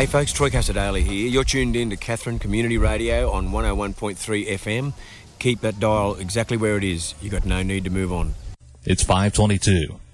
Hey folks, Troy Casadale here. You're tuned in to Katherine Community Radio on 101.3 FM. Keep that dial exactly where it is. You've got no need to move on. It's 5:22.